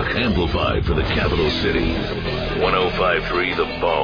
Rock amplified for the capital city. 105.3 The Bone.